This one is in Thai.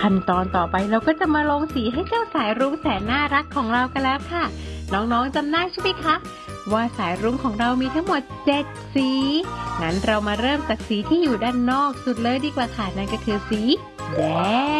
ขั้นตอนต่อไปเราก็จะมาลงสีให้เจ้าสายรุ้งแสนน่ารักของเรากันแล้วค่ะน้องๆจำได้ใช่ไหมคะว่าสายรุ้งของเรามีทั้งหมด7สีงั้นเรามาเริ่มจากสีที่อยู่ด้านนอกสุดเลยดีกว่าค่ะนั่นก็คือสีแดง